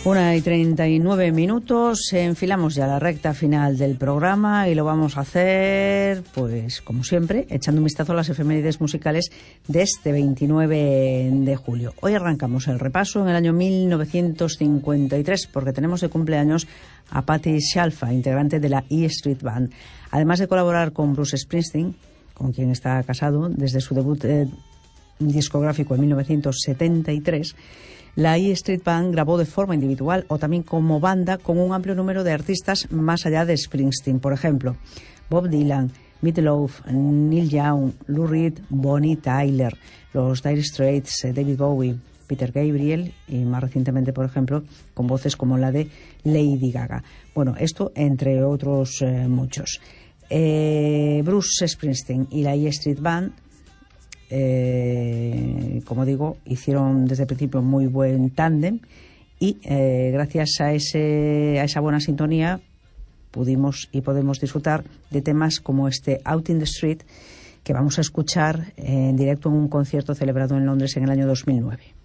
1:39, enfilamos ya la recta final del programa y lo vamos a hacer, pues como siempre, echando un vistazo a las efemérides musicales de este 29 de julio. Hoy arrancamos el repaso en el año 1953 porque tenemos de cumpleaños a Patti Scialfa, integrante de la E Street Band. Además de colaborar con Bruce Springsteen, con quien está casado desde su debut discográfico en 1973, la E Street Band grabó de forma individual o también como banda con un amplio número de artistas más allá de Springsteen. Por ejemplo, Bob Dylan, Meat Loaf, Neil Young, Lou Reed, Bonnie Tyler, los Dire Straits, David Bowie, Peter Gabriel y más recientemente, por ejemplo, con voces como la de Lady Gaga. Bueno, esto entre otros muchos. Bruce Springsteen y la E Street Band, como digo, hicieron desde el principio muy buen tándem y gracias a esa buena sintonía pudimos y podemos disfrutar de temas como este Out in the Street, que vamos a escuchar en directo en un concierto celebrado en Londres en el año 2009.